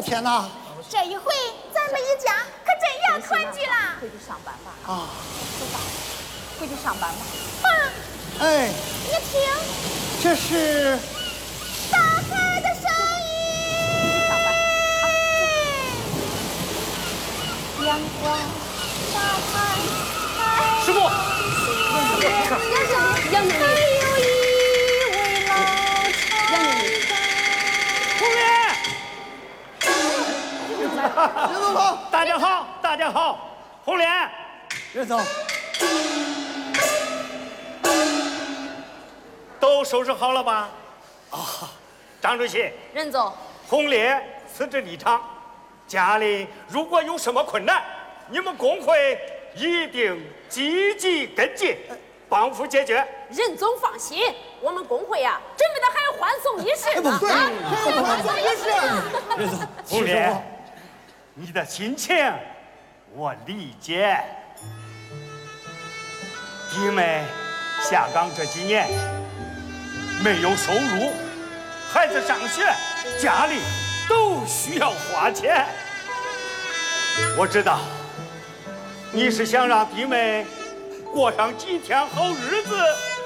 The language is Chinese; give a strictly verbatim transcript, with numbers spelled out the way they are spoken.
天哪！ 这一回咱们一家可真要团聚啦！ 回去上班吧。 啊， 走吧，回去上班吧。 爸， 哎， 你听， 这是大海的声音。 回去上班。好，阳光，大海，海。 师傅， 杨经理，杨经理， 还有一位老杨经理， 红莲。 任总好， 大家好，大家好，红莲， 任总， 都收拾好了吧？啊，张主席， 任总， 红莲辞职离场，家里如果有什么困难，你们工会一定积极跟进，帮扶解决。 任总放心，我们工会呀，准备的还有欢送仪式呢。 对， 还有欢送仪式。 任总， 红莲，你的心情我理解。弟妹下岗这几年没有收入，孩子上学，家里都需要花钱。我知道你是想让弟妹过上几天好日子。